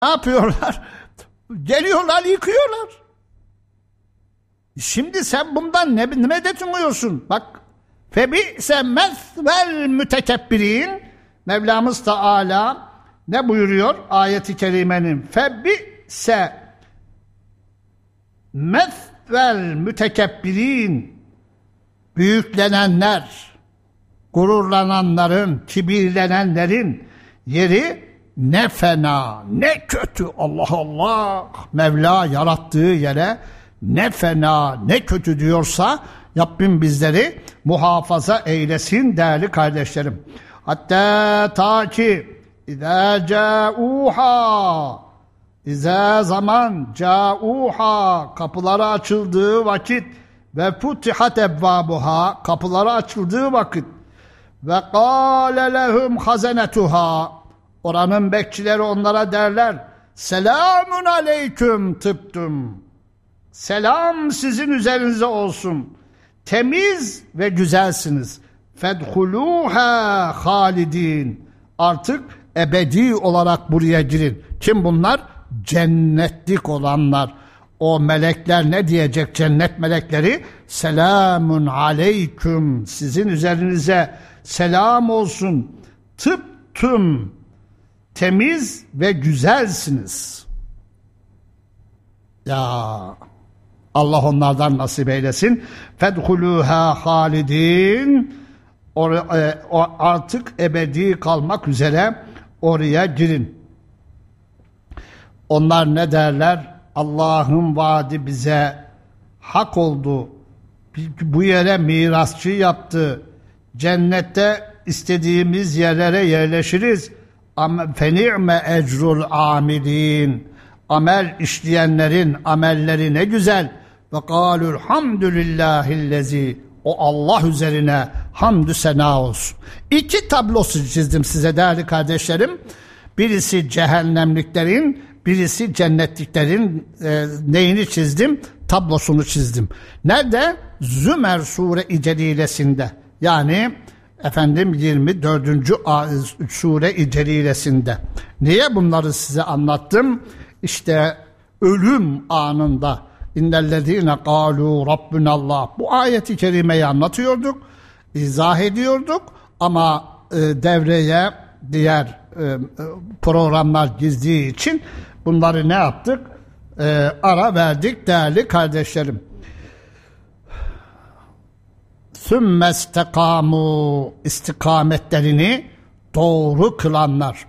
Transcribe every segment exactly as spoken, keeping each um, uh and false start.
Ne yapıyorlar? Geliyorlar, yıkıyorlar. Şimdi sen bundan ne, ne medet umuyorsun? Bak, febi'se mesvel mütekebbirin. Mevlamız Teala ne buyuruyor ayet-i kerimenin? Febi'se mesvel mütekebbirin. Büyüklenenler, gururlananların, kibirlenenlerin yeri ne fena, ne kötü. Allah Allah. Mevla yarattığı yere ne fena, ne kötü diyorsa Rabbim bizleri muhafaza eylesin değerli kardeşlerim. Hatta ta ki İzâ câûhâ, İzâ zaman câûhâ, kapıları açıldığı vakit ve futihat ebvâbuhâ, kapıları açıldığı vakit ve kâle lehum hazenetuhâ, oranın bekçileri onlara derler, selamun aleyküm tıptüm, selam sizin üzerinize olsun, temiz ve güzelsiniz, fedhulûhâ halidin, artık ebedi olarak buraya girin. Kim bunlar? Cennetlik olanlar. O melekler ne diyecek, cennet melekleri? Selamun aleyküm, sizin üzerinize selam olsun, tıptüm, temiz ve güzelsiniz. Ya Allah onlardan nasip eylesin. Fedhulûhâ halidin, o artık ebedi kalmak üzere oraya girin. Onlar ne derler? Allah'ın vaadi bize hak oldu. Bu yere mirasçı yaptı. Cennette istediğimiz yerlere yerleşiriz. Feni'me ecrul amilin. Amel işleyenlerin amelleri ne güzel. Ve kâlul hamdülillâhillezî. O Allah üzerine hamdü sena olsun. İki tablosu çizdim size değerli kardeşlerim. Birisi cehennemliklerin, birisi cennetliklerin e, neyini çizdim? Tablosunu çizdim. Nerede? Zümer Sure-i Celilesinde. Yani efendim yirmi dördüncü Sure-i Celilesinde. Niye bunları size anlattım? İşte ölüm anında İnnellezîne kâlû Rabbunallah. Bu ayeti kerimeyi anlatıyorduk, izah ediyorduk ama e, devreye diğer e, programlar girdiği için bunları ne yaptık? E, ara verdik değerli kardeşlerim. Sümmestekâmû, istikametlerini doğru kılanlar.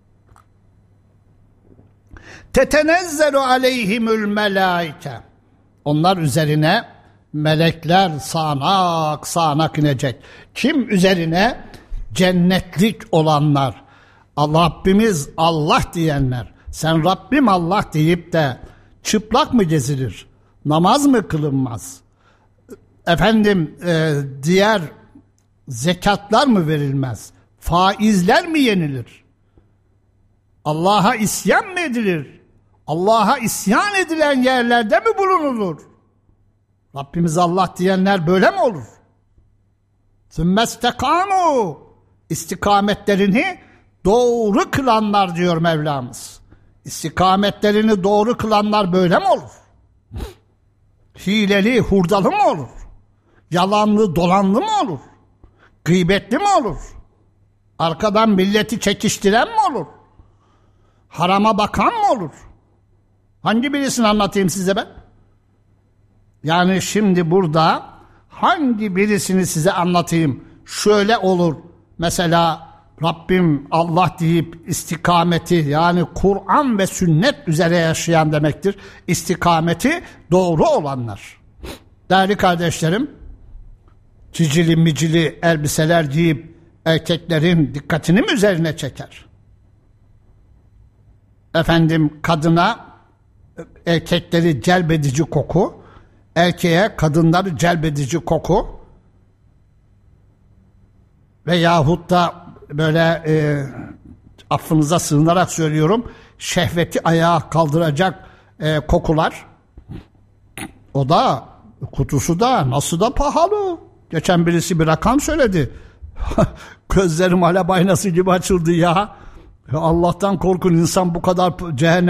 Tetenezzelu aleyhimül melâike. Onlar üzerine melekler sağanak sağanak inecek. Kim üzerine? Cennetlik olanlar. Rabbimiz Allah diyenler. Sen Rabbim Allah deyip de çıplak mı gezilir? Namaz mı kılınmaz? Efendim e, diğer zekatlar mı verilmez? Faizler mi yenilir? Allah'a isyan mı edilir? Allah'a isyan edilen yerlerde mi bulunulur? Rabbimiz Allah diyenler böyle mi olur? Sümmestekâmû, istikametlerini doğru kılanlar diyor Mevlamız. İstikametlerini doğru kılanlar böyle mi olur? Hileli, hurdalı mı olur? Yalanlı, dolanlı mı olur? Gıybetli mi olur? Arkadan milleti çekiştiren mi olur? Harama bakan mı olur? Hangi birisini anlatayım size ben? Yani şimdi burada hangi birisini size anlatayım? Şöyle olur. Mesela Rabbim Allah deyip istikameti, yani Kur'an ve sünnet üzere yaşayan demektir. İstikameti doğru olanlar. Değerli kardeşlerim, cicili micili elbiseler giyip erkeklerin dikkatini mi üzerine çeker? Efendim kadına erkekleri celbedici koku, erkeğe kadınları celbedici koku veyahut da böyle e, affınıza sığınarak söylüyorum, şehveti ayağa kaldıracak e, kokular, o da kutusu da nasıl da pahalı. Geçen birisi bir rakam söyledi. Gözlerim alev aynası gibi açıldı ya. Ya Allah'tan korkun, insan bu kadar cehennem